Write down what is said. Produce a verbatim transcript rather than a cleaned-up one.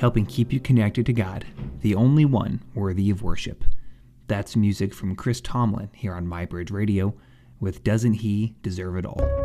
helping keep you connected to God, the only one worthy of worship. That's music from Chris Tomlin here on MyBridge Radio with Doesn't He Deserve It All?